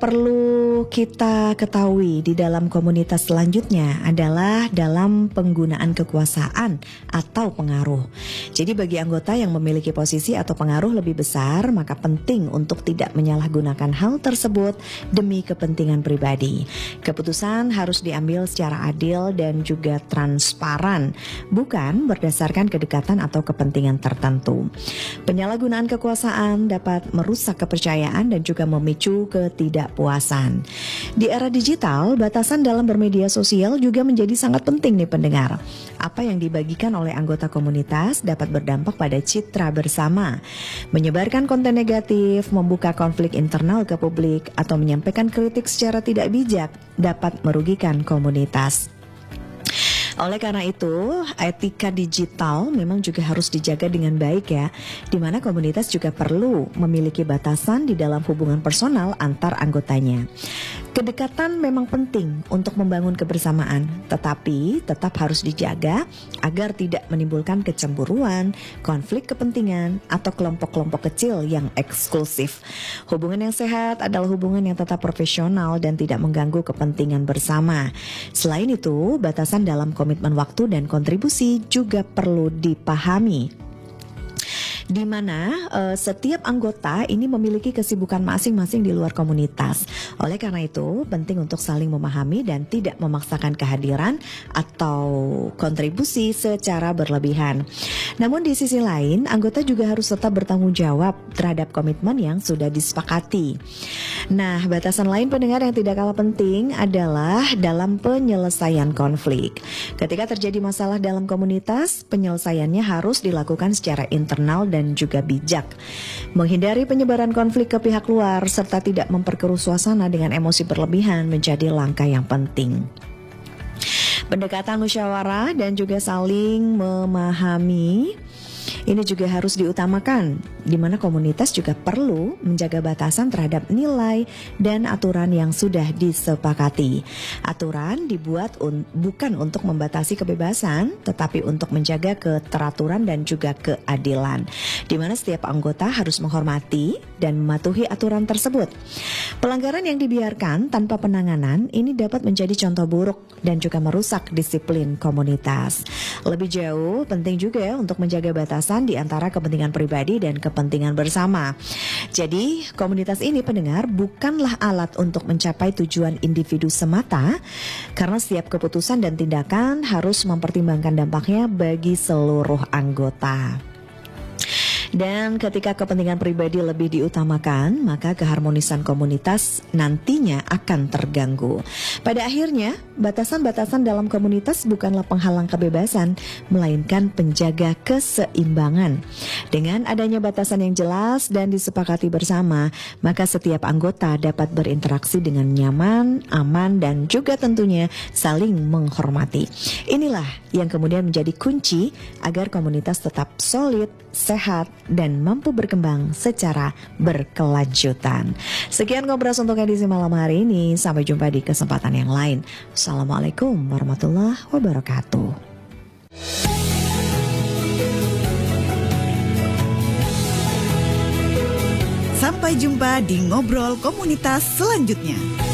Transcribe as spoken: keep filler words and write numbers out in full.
perlu kita ketahui di dalam komunitas selanjutnya adalah dalam penggunaan kekuasaan atau pengaruh. Jadi bagi anggota yang memiliki posisi atau pengaruh lebih besar, maka penting untuk tidak menyalahgunakan hal tersebut demi kepentingan pribadi. Keputusan harus diambil secara adil dan juga transparan, bukan berdasarkan kedekatan atau kepentingan tertentu. Penyalahgunaan kekuasaan dapat merusak kepercayaan dan juga memicu ketidakpuasan. Di era digital, batasan dalam bermedia sosial juga menjadi sangat penting nih pendengar. Apa yang dibagikan oleh anggota komunitas dapat berdampak pada citra bersama. Menyebarkan konten negatif, membuka konflik internal ke publik, atau menyampaikan kritik secara tidak bijak dapat merugikan komunitas. Oleh karena itu, etika digital memang juga harus dijaga dengan baik ya, di mana komunitas juga perlu memiliki batasan di dalam hubungan personal antar anggotanya. Kedekatan memang penting untuk membangun kebersamaan, tetapi tetap harus dijaga agar tidak menimbulkan kecemburuan, konflik kepentingan, atau kelompok-kelompok kecil yang eksklusif. Hubungan yang sehat adalah hubungan yang tetap profesional dan tidak mengganggu kepentingan bersama. Selain itu, batasan dalam komitmen waktu dan kontribusi juga perlu dipahami, di mana uh, setiap anggota ini memiliki kesibukan masing-masing di luar komunitas. Oleh karena itu, penting untuk saling memahami dan tidak memaksakan kehadiran atau kontribusi secara berlebihan. Namun di sisi lain, anggota juga harus tetap bertanggung jawab terhadap komitmen yang sudah disepakati. Nah, batasan lain pendengar yang tidak kalah penting adalah dalam penyelesaian konflik. Ketika terjadi masalah dalam komunitas, penyelesaiannya harus dilakukan secara internal dan juga bijak. Menghindari penyebaran konflik ke pihak luar serta tidak memperkeruh suasana dengan emosi berlebihan menjadi langkah yang penting. Pendekatan musyawarah dan juga saling memahami ini juga harus diutamakan, di mana komunitas juga perlu menjaga batasan terhadap nilai dan aturan yang sudah disepakati. Aturan dibuat un- bukan untuk membatasi kebebasan, tetapi untuk menjaga keteraturan dan juga keadilan, di mana setiap anggota harus menghormati dan mematuhi aturan tersebut. Pelanggaran yang dibiarkan tanpa penanganan ini dapat menjadi contoh buruk dan juga merusak disiplin komunitas. Lebih jauh, penting juga ya untuk menjaga batasan di antara kepentingan pribadi dan kepentingan bersama. Jadi, komunitas ini pendengar bukanlah alat untuk mencapai tujuan individu semata, karena setiap keputusan dan tindakan harus mempertimbangkan dampaknya bagi seluruh anggota. Dan ketika kepentingan pribadi lebih diutamakan, maka keharmonisan komunitas nantinya akan terganggu. Pada akhirnya, batasan-batasan dalam komunitas bukanlah penghalang kebebasan, melainkan penjaga keseimbangan. Dengan adanya batasan yang jelas dan disepakati bersama, maka setiap anggota dapat berinteraksi dengan nyaman, aman, dan juga tentunya saling menghormati. Inilah yang kemudian menjadi kunci agar komunitas tetap solid, sehat, dan mampu berkembang secara berkelanjutan. Sekian Ngobras untuk edisi malam hari ini. Sampai jumpa di kesempatan yang lain. Assalamualaikum warahmatullahi wabarakatuh. Sampai jumpa di Ngobrol Komunitas selanjutnya.